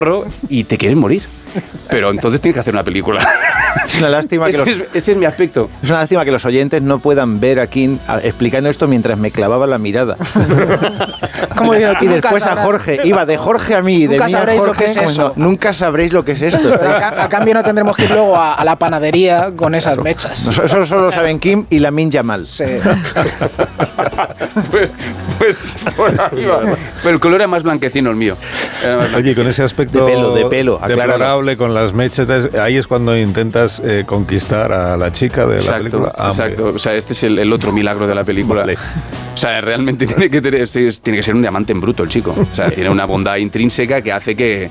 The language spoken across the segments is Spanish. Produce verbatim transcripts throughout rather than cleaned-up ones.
y te quieres morir. Pero entonces tienes que hacer una película. Es una lástima que ese, los, es, ese es mi aspecto. Es una lástima que los oyentes no puedan ver aquí a, explicando esto mientras me clavaba la mirada. Como digo, y después a Jorge. Iba de Jorge a mí, de nunca mí a sabréis Jorge. lo que es eso. No, nunca sabréis lo que es esto. A, a cambio no tendremos que ir luego a, a la panadería con esas mechas. No, eso solo saben Kim y Lamin Yamal. Sí. pues, pues por ahí va. Pero el color era más blanquecino el mío. Oye, con ese aspecto de pelo, de pelo, deplorable, con las mechetas, ahí es cuando intentas eh, conquistar a la chica de exacto, la película. Ah, exacto, o sea, este es el, el otro milagro de la película. Vale. O sea, realmente tiene que, tener, tiene que ser un diamante en bruto el chico. O sea, tiene una bondad intrínseca que hace que,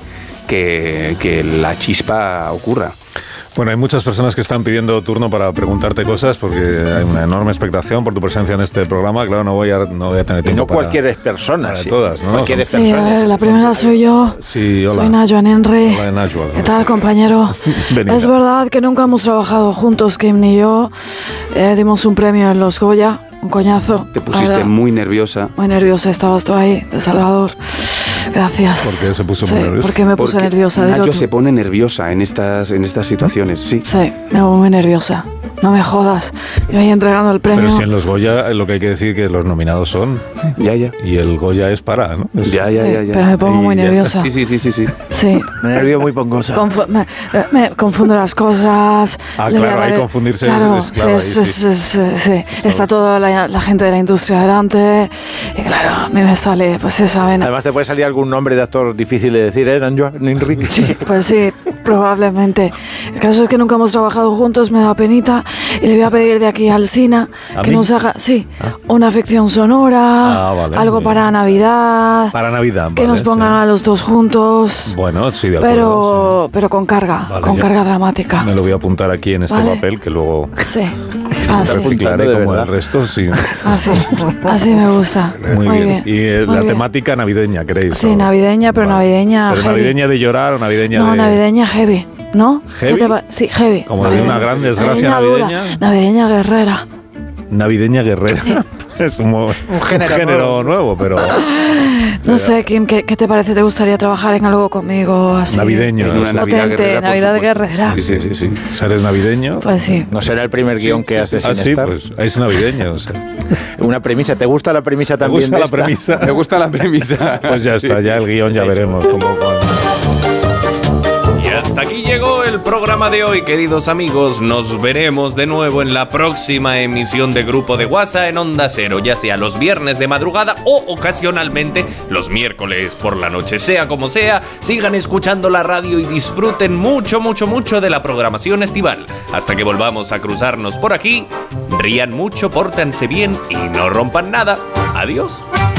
que, que la chispa ocurra. Bueno, hay muchas personas que están pidiendo turno para preguntarte cosas porque hay una enorme expectación por tu presencia en este programa. Claro, no voy a, no voy a tener tiempo no para... No cualquier persona, para sí. todas, ¿no? Cualquier sí, persona. a ver, la primera soy yo. Sí, hola. Soy Najwa Nenre. Hola, Najwa. ¿Qué tal, compañero? Es verdad que nunca hemos trabajado juntos, Kim ni yo. Eh, dimos un premio en los Goya, un coñazo. Te pusiste muy nerviosa. Muy nerviosa, estabas tú ahí, de Salvador. Gracias. ¿Por qué se puso sí, muy nerviosa? Porque me puse porque nerviosa. Nacho se pone nerviosa en estas, en estas situaciones, sí. Sí, me pongo muy nerviosa. No me jodas. Yo ahí entregando el premio. Pero si en los Goya lo que hay que decir que los nominados son. Ya, ya. Y el Goya es para, ¿no? Es, ya, ya, sí, ya, ya. Pero me pongo muy nerviosa. Sí, sí, sí, sí, sí. Sí. Me nervio muy pongosa. Confu me, me confundo las cosas. Ah, claro, hay que confundirse. Claro, es, es, claro, sí, ahí, sí, sí. sí, sí, sí. Está toda la, la gente de la industria delante. Y claro, a mí me sale, pues esa vena. Además te puede salir algún nombre de actor difícil de decir, ¿eh? Najwa Nenre. Sí, pues sí, probablemente. El caso es que nunca hemos trabajado juntos, me da penita. Y le voy a pedir de aquí al Sina ¿A que mí? nos haga, sí, ¿Ah? una ficción sonora, Ah, vale, algo para Navidad. Para Navidad, Que vale, nos pongan sí. a los dos juntos. Bueno, sí, de acuerdo. Pero, sí. pero con carga, Vale, con yo carga dramática. Me lo voy a apuntar aquí en este Vale. papel que luego Sí, así, reciclaré de como verdad. el resto, sí. así, así me gusta. Muy, Muy bien. bien. Y eh, muy la bien. temática navideña, ¿queréis? Sí, ¿O? navideña, pero Vale. navideña ¿Pero heavy. navideña de llorar o navideña No, de...? navideña heavy, ¿no? ¿Heavy? ¿Qué te va- Sí, heavy. Como de una gran desgracia dura, navideña. Navideña guerrera. Navideña guerrera. Es un, mo- Un género un género nuevo. nuevo. pero No sé, Kim, ¿qué, ¿qué te parece? ¿Te gustaría trabajar en algo conmigo así? navideño. En una ¿no? Navidad Potente, guerrera, por Navidad supuesto. guerrera. Sí, sí, sí, sí. ¿Eres navideño? Pues sí. No será el primer guión que haces Ah, sin sí, estar. pues es navideño. O sea. Una premisa. ¿Te gusta la premisa ¿Te también? gusta de la esta? premisa? Me gusta la premisa. Pues ya Sí. está, ya el guión ya veremos cómo... Y hasta aquí llegó el programa de hoy, queridos amigos. Nos veremos de nuevo en la próxima emisión de Grupo de WhatsApp en Onda Cero, ya sea los viernes de madrugada o ocasionalmente los miércoles por la noche. Sea como sea, sigan escuchando la radio y disfruten mucho, mucho, mucho de la programación estival. Hasta que volvamos a cruzarnos por aquí, rían mucho, pórtense bien y no rompan nada. Adiós.